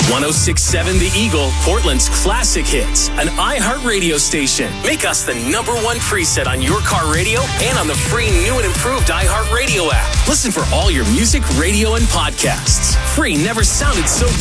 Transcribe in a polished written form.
1067 The Eagle, Portland's classic hits, an iHeartRadio station. Make us the number one preset on your car radio and on the free new and improved iHeartRadio app. Listen for all your music, radio, and podcasts. Free never sounded so good.